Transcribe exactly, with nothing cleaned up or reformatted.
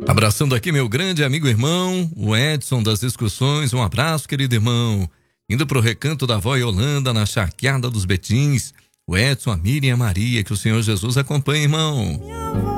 Abraçando aqui meu grande amigo irmão, o Edson das Excursões. Um abraço, querido irmão. Indo pro Recanto da Avó Yolanda, na Charqueada dos Betins. O Edson, a Miriam e a Maria, que o Senhor Jesus acompanhe, irmão.